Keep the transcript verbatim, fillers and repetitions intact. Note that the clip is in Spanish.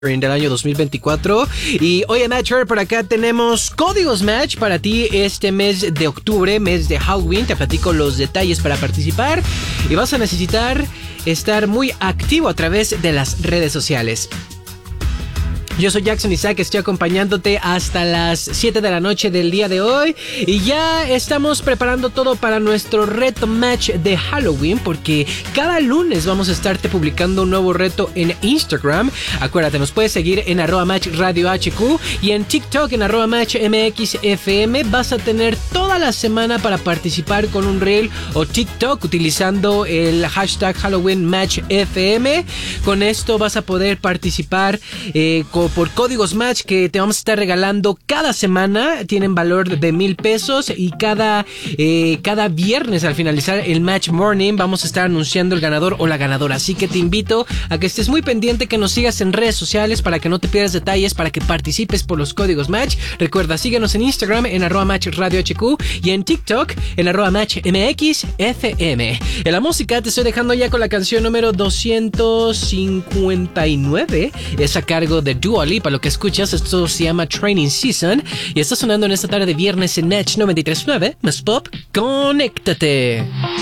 del año dos mil veinticuatro. Y oye, Matcher, por acá tenemos códigos Match para ti este mes de octubre, mes de Halloween. Te platico los detalles para participar y vas a necesitar estar muy activo a través de las redes sociales. Yo soy Jackson Isaac, estoy acompañándote hasta las siete de la noche del día de hoy y ya estamos preparando todo para nuestro reto match de Halloween, porque cada lunes vamos a estarte publicando un nuevo reto en Instagram. Acuérdate, nos puedes seguir en arroba match radio hq y en TikTok en arroba match mxfm. Vas a tener toda la semana para participar con un reel o TikTok utilizando el hashtag Halloween Match F M. Con esto vas a poder participar eh, con por códigos Match que te vamos a estar regalando cada semana. Tienen valor de mil pesos y cada, eh, cada viernes al finalizar el Match Morning vamos a estar anunciando el ganador o la ganadora. Así que te invito a que estés muy pendiente, que nos sigas en redes sociales para que no te pierdas detalles, para que participes por los códigos Match. Recuerda, síguenos en Instagram en arroba Match Radio H Q y en TikTok en arroba Match M X F M. En la música te estoy dejando ya con la canción número doscientos cincuenta y nueve. Es a cargo de Dua Lipa. Lo que escuchas, esto se llama Training Season y está sonando en esta tarde de viernes en Match noventa y tres punto nueve. Más Pop, conéctate.